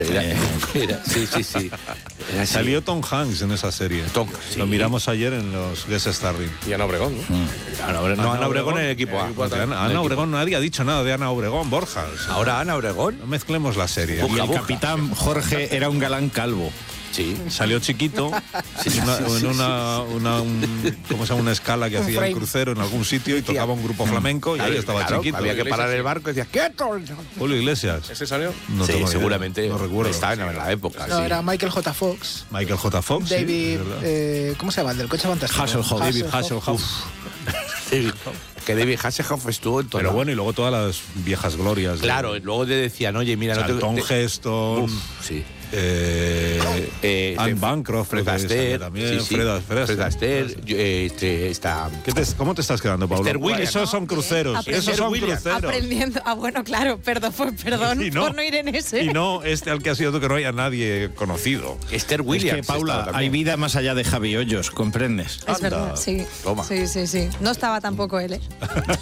Sí. Salió Tom Hanks en esa serie. Lo miramos ayer en los Guest Starring. Y Ana Obregón, ¿no? Ana Obregón en el equipo A. Ana Obregón, nadie ha dicho nada de Ana Obregón, Borja. Ahora Ana Obregón. No mezclemos la serie. Y el capitán Jorge era un galán calvo. Sí. Salió chiquito en una escala que hacía el crucero en algún sitio y tocaba un grupo flamenco y ahí estaba chiquito. Había que parar el barco y decía ¡quieto! Julio Iglesias. ¿Ese salió? No sí, tengo seguramente. No recuerdo. Estaba en la época. No, sí. era Michael J. Fox. Michael J. Fox. David, ¿cómo se llama? El del coche fantástico. Hasselhoff. David Hasselhoff. Que David Hasselhoff estuvo en todo. Pero bueno, y luego todas las viejas glorias. Claro, luego te decían, oye, mira, Tom Heston. Sí. Anne Bancroft, Fred Astaire también. Sí. Fred Astaire, está. ¿Cómo te estás quedando, Pablo? Esther Williams, esos son cruceros. Esos son cruceros. Aprendiendo. Bueno, claro, perdón por no ir en ese. Y no al que has sido tú, que no haya nadie conocido. Esther Williams. Es que, Paula, hay vida más allá de Javi Hoyos, ¿comprendes? Es verdad, sí. Toma. Sí. No estaba tampoco él, ¿eh?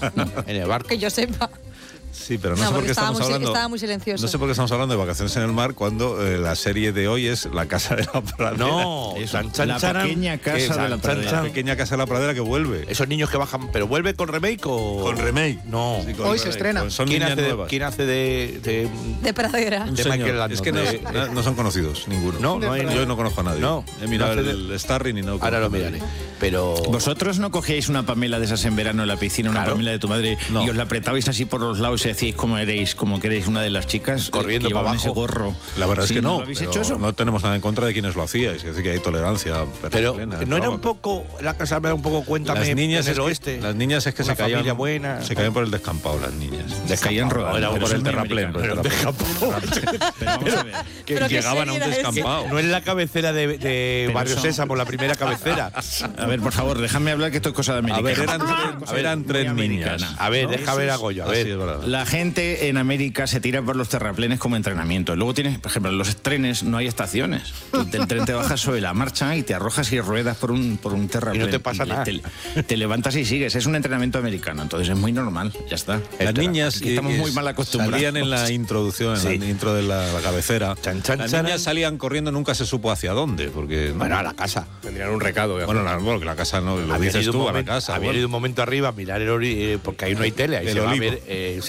En el barco. Que yo sepa. Sí, pero no sé por qué estamos hablando. Estaba muy silencioso. No sé por qué estamos hablando de Vacaciones en el Mar cuando la serie de hoy es La Casa de la Pradera. No, la pequeña casa de la pradera. La pequeña Casa de la Pradera que vuelve. Esos niños que bajan, pero vuelve con remake o. Con remake. No. Sí, Hoy se estrena. Son ¿Quién niñas hace nuevas. ¿Quién hace de Pradera? Un de señor. Michael Landon? Es que no son conocidos, ninguno. No hay. Yo no conozco a nadie. No. He mirado No hace el Starring y no. Ahora lo miraré. Pero. ¿Vosotros no cogíais una Pamela de esas en verano en la piscina, una Pamela de tu madre, No. y os la apretabais así por los lados y decíais como que erais una de las chicas Corriendo que para llevaban abajo? ese gorro? La verdad es que no. ¿Lo habéis pero hecho eso? No tenemos nada en contra de quienes lo hacíais. Es decir, que hay tolerancia. Pero plena, no era un poco. La casa era un poco cuéntame. Las niñas en el es oeste. que, las niñas es que Una se caían. familia buena. Se caían por el descampado, las niñas. Caían rodando. Era por Pero el son muy terraplén. Por el americanas. terraplén. Pero vamos a ver. Que ¿Pero qué llegaban a un serie era esa? descampado. No es la cabecera de Barrio son- Sésamo, la primera cabecera. A ver, por favor, déjame hablar que esto es cosa de A americana. ver, eran tres muy niñas. americana. A ver, ¿no? deja ver a Goyo, a Así ver. es verdad. La gente en América se tira por los terraplenes como entrenamiento. Luego tienes, por ejemplo, en los trenes no hay estaciones. Tú del tren te bajas sobre la marcha y te arrojas y ruedas por un terraplén. Y no te pasa nada. Te levantas y sigues. Es un entrenamiento americano, entonces es muy normal. Ya está. Las niñas Aquí estamos muy mal acostumbrados. salían en la introducción, en la intro de la cabecera. Las niñas salían corriendo, nunca se supo hacia dónde, porque Bueno, a la casa. Tendrían un recado. bueno, que la casa no lo dices tú a la casa. Había ido un momento arriba a mirar porque ahí no hay tele, ahí El se va a olivo. ver,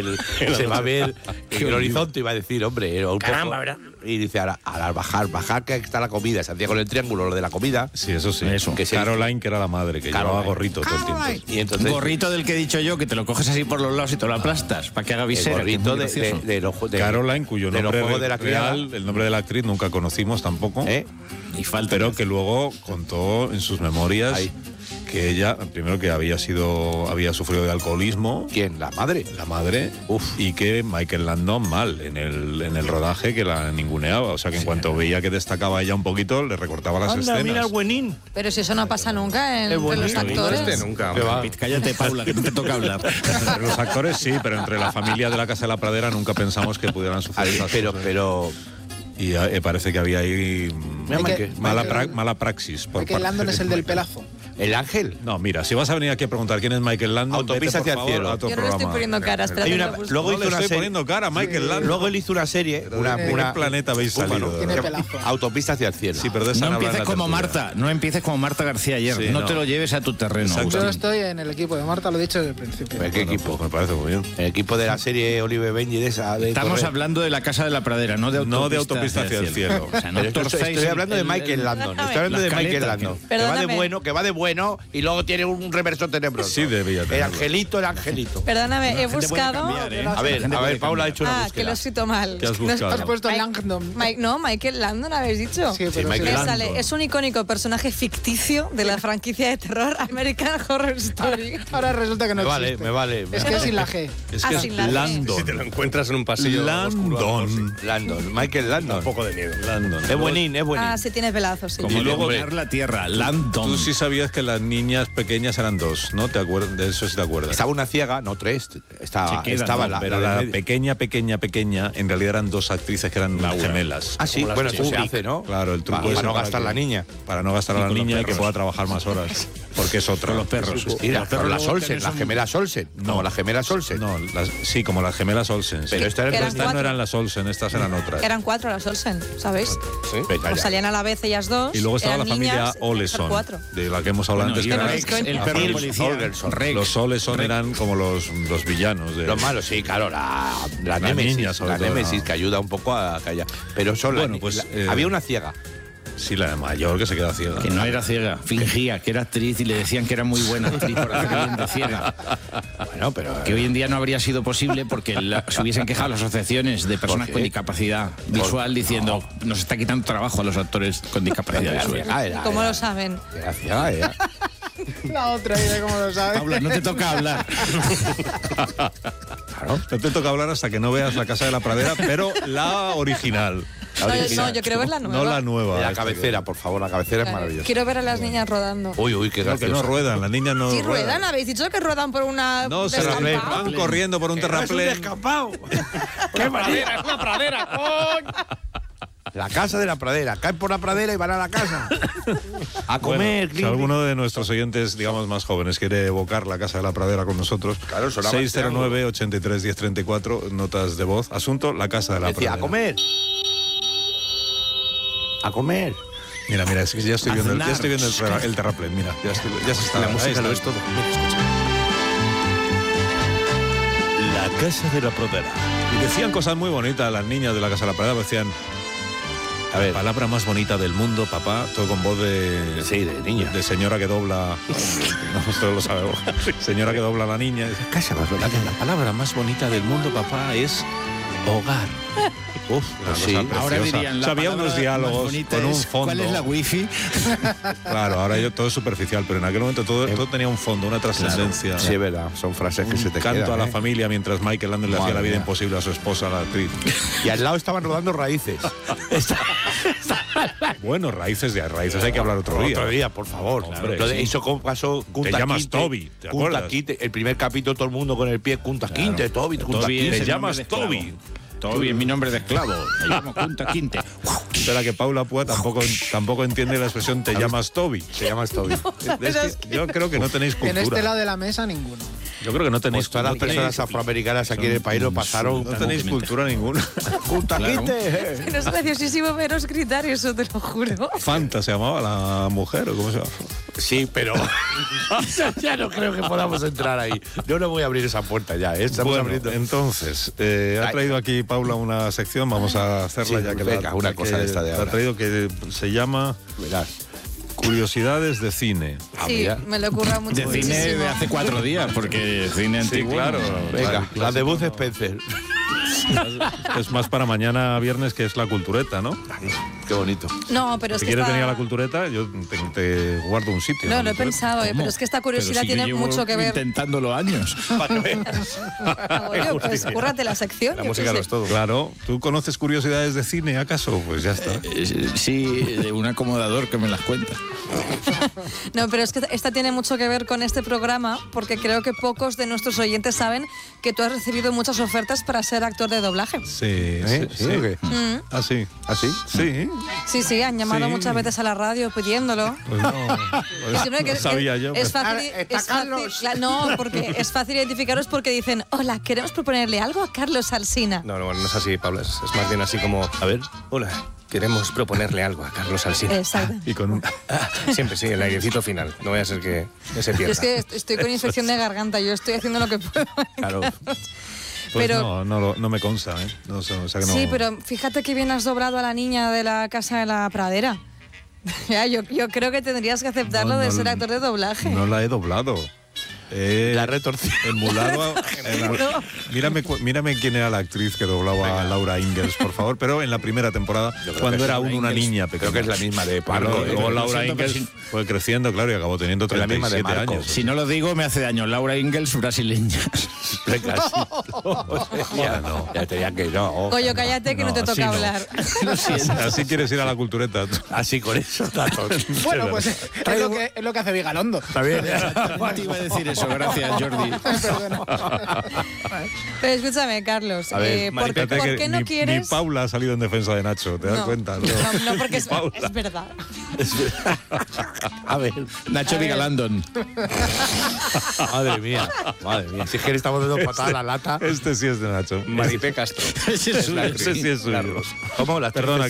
se va a ver el horizonte, iba a decir, hombre, un poco. ¿verdad? Y dice, ahora bajar que está la comida, se hacía con el triángulo lo de la comida. Sí, eso sí. Eso. Que se Caroline, que era la madre, que llevaba gorrito todo el tiempo. Y entonces Gorrito del que he dicho yo, que te lo coges así por los lados y te lo aplastas para que haga el visera. que es gorrito muy gracioso. de Caroline, cuyo de los nombre juegos de la real, el nombre de la actriz nunca conocimos tampoco, Y falta. pero que luego contó en sus memorias Ahí. que ella, primero que había sufrido de alcoholismo, ¿Quién? ¿La madre? la madre, y que Michael Landon mal en el rodaje, que la ninguneaba, o sea que en cuanto veía que destacaba ella un poquito, le recortaba las escenas. mira el buenín. Pero si eso no pasa nunca entre los actores. Nunca. Cállate, Paula, que no te toca hablar. Entre los actores sí, pero entre la familia de la Casa de la Pradera nunca pensamos que pudieran suceder esas cosas. Pero Y parece que había ahí mala praxis por Michael parte Landon de es el del Michael. pelazo. el ángel. No, mira, si vas a venir aquí a preguntar quién es Michael Landon, Autopista vete, por hacia el favor, cielo. a otro Yo no le estoy programa. poniendo cara, espérate. Hay una- que lo busco. luego No hizo le una estoy serie. poniendo cara a Michael Landon. Luego él hizo una serie, ¿De qué planeta habéis salido? Tiene de verdad? pelazo. Autopista hacia el cielo. Sí, pero de esa No hablan empieces la como tertulia. Marta, no empieces como Marta García ayer. Sí, no no. te lo lleves a tu terreno. Exacto. Agustín. Yo estoy en el equipo de Marta, lo he dicho desde el principio. ¿Qué equipo? Pues me parece muy bien. El equipo de la serie Olive Benji de esa. De Estamos Torre. hablando de la Casa de la Pradera, no de Autopista, No de Autopista hacia el cielo. O sea, no Pero estoy torzáis hablando de Michael Landon. Estoy hablando la de Michael escaleta, Landon. Que va Perdóname. de bueno y luego tiene un reverso tenebroso. Sí, debía El tenerlo. angelito. Perdóname, he gente puede buscado. cambiar, ¿eh? A ver, Paula ha hecho una Que lo he búsqueda. escrito mal. ¿Qué has No es- buscado? Has puesto Mike- Langdon. No, Michael Landon habéis dicho. Sí, pero Michael Me Landon. sale, es un icónico personaje ficticio de la franquicia de terror American Horror Story. Ahora resulta que no Me vale, existe. me vale. Es que es sin la G. Es Ah, que sin es la G. Landon. Si te lo encuentras en un pasillo Landon. Landon, Michael Landon. un poco de miedo. Landon. Es buenín, es buenín. Ah, sí, tiene pelazos, sí. Como luego Iluminar la tierra, Landon. Tú sí sabías que que las niñas pequeñas eran 2, ¿no? ¿Te acuerdas? De eso sí te acuerdas. Estaba una ciega, no 3. Estaba Pero la pequeña, en realidad eran 2 actrices que eran gemelas. Ah, sí, bueno, eso se hace, ¿no? Claro, el truco para no gastar la niña. Para no gastar a la niña y que pueda trabajar más horas. Porque es otra. Con los perros. Mira, con las Olsen, las gemelas Olsen. No, las gemelas Olsen. No, sí, como las gemelas Olsen. Pero estas no eran las Olsen, estas eran otras. Eran 4 las Olsen, ¿sabéis? Sí. Pues salían a la vez ellas 2. Y luego estaba eran la familia niñas, Oleson, 4. de la que hemos hablado antes. Y Que Rex, el perro de policía. los Oleson eran como los villanos. Los malos, sí, claro, la Las Némesis, niñas, sobre la todo, Némesis ¿no? que ayuda un poco a callar. Pero son había una ciega. Sí, la mayor que se queda ciega. Que no era ciega, fingía que era actriz y le decían que era muy buena actriz por hacer bien de ciega. Bueno, pero Que hoy en día no habría sido posible porque se hubiesen quejado las asociaciones de personas qué? con discapacidad visual diciendo nos está quitando trabajo a los actores con discapacidad visual. ¿Cómo lo saben? Era ciega, era. La otra, ¿y cómo lo sabes? Paula, no te toca hablar. Claro. No te toca hablar hasta que no veas La Casa de la Pradera, pero la original. No, yo quiero ver la nueva. No la nueva. La cabecera, por favor, la cabecera es Claro. maravillosa. Quiero ver a las niñas rodando. Uy, qué No, que gracioso. no ruedan, las niñas no Sí, ruedan, habéis dicho que ruedan por una. No, se descampado. van corriendo por un terraplén. descampado. ¡Qué manera! ¡Es una pradera! La casa de la pradera. Caen por la pradera y van a la casa. A comer. Bueno, si alguno de nuestros oyentes, digamos, más jóvenes quiere evocar La Casa de la Pradera con nosotros, Claro, sonaba 609-83-1034, notas de voz. Asunto, La Casa de la Decía, Pradera. a comer. A comer. Mira, es que ya estoy viendo el terraplén, mira, ya se está. La ahí música está. lo es todo. Mira, escucha. La Casa de la Pradera. Y decían cosas muy bonitas las niñas de La Casa de la Pradera, decían... A ver. La palabra más bonita del mundo, papá, todo con voz de... Sí, de niña. De señora que dobla... No, esto lo sabemos. Señora que dobla a la niña. Casa más bonita. La palabra más bonita del mundo, papá, es hogar. Uf, una Sí. cosa Ahora preciosa. dirían O sea, había unos diálogos con un fondo. ¿Cuál es la wifi? Claro, ahora todo es superficial, pero en aquel momento todo tenía un fondo, una trascendencia. Sí, es verdad. Son frases que se te Canto quedan. a la familia mientras Michael Landon le hacía Madre la vida mía. imposible a su esposa, la actriz. Y al lado estaban rodando raíces. Bueno, raíces hay que hablar otro día. Otro día, por favor. Hombre, Lo de- sí. Eso como pasó Kunta Te llamas Kinte, Toby, ¿te Kunta acuerdas? Kinte, el primer capítulo todo el mundo con el pie Kunta Kinte, Toby, Kunta Toby Kinte. es Te el llamas nombre de esclavo. Toby. Toby es mi nombre de esclavo. Me llamo Kunta Kinte. Espera que Paula Púa tampoco entiende la expresión te llamas Toby. Se llama Toby. Es que yo creo que no tenéis En cultura. este lado de la mesa, ninguno. Yo creo que no tenéis Pues todas las personas afroamericanas aquí en el país lo pasaron. No tenéis cultura ninguna. Kunta Kinte. Pero es graciosísimo veros gritar eso, te lo juro. Fanta se llamaba la mujer, ¿o cómo se llama? Sí, pero ya no creo que podamos entrar ahí. Yo no voy a abrir esa puerta ya. Estamos Bueno, abriendo. entonces, ha traído aquí Paula una sección, vamos a hacerla Sí, ya que venga, una cosa de esta de la ha ahora. traído que se llama Verás. Curiosidades de cine. Sí, mira. me lo ocurra mucho. De cine de hace 4 días, porque cine antiguo. claro. Venga, Vale, la de Bud Spencer. Es más para mañana viernes, que es la cultureta, ¿no? Qué bonito. No, pero es Si que quieres esta- venir a la cultureta, yo te guardo un sitio. No, en lo la he cultureta. pensado, pero es que esta curiosidad tiene mucho que ver. Intentándolo años. Oye, pues cúrrate la sección. La yo música qué lo sé. es todo. Claro, ¿tú conoces curiosidades de cine, acaso? Pues ya está. Sí, de un acomodador que me las cuenta. No, pero es que esta tiene mucho que ver con este programa, porque creo que pocos de nuestros oyentes saben que tú has recibido muchas ofertas para ser actor de doblaje. Sí, ¿Sí o qué? Ah, sí. ¿Ah, sí? Sí. Sí, sí, han llamado Sí. muchas veces a la radio pidiéndolo. Pues no, Y pues siempre que no sabía yo. Es pero- fácil, Está es fácil- Carlos. no, porque es fácil identificaros porque dicen, hola, queremos proponerle algo a Carlos Alsina. No, no es así, Paula. Es más bien así como... A ver. Hola, queremos proponerle algo a Carlos Alsina. Exacto. Y con un... Siempre sí, el airecito final. No vaya a ser que se Yo pierda. es que estoy con infección de garganta, yo estoy haciendo lo que puedo. Claro. Pues pero, no me consta, ¿eh? No sé, o sea que no... sí, pero fíjate que bien has doblado a la niña de la Casa de la Pradera. Ya, yo creo que tendrías que aceptarlo No, de no, ser actor de doblaje. No la he doblado. La retorcida. Emulado. Mírame quién era la actriz que doblaba a Laura Ingalls, por favor, pero en la primera temporada, cuando era aún una niña pequeña. Creo que es la misma de Pablo. Claro, luego Laura Ingalls fue creciendo, claro, y acabó teniendo La misma de 37 Marco. años. Si no lo digo, me hace daño. Laura Ingalls, brasileña. Ya no. Ya te diría que no. Goyo, cállate que no te así toca no. hablar. Así quieres ir a la cultureta. Así con esos datos. Bueno, pues es lo que hace Vigalondo. Está bien. Te iba a decir eso, gracias, Jordi. Perdona. Pero escúchame, Carlos, A ver, ¿por Fíjate qué que no ni quieres...? Paula ha salido en defensa de Nacho, ¿te das No, cuenta? No, porque es Paula. verdad. A ver. Nacho Vigalandon. Madre mía. Si es que le estamos dando patada a la lata. Este sí es de Nacho. Maripé Castro. Ese es Ese sí es suyo. ¿Cómo? Las Perdona,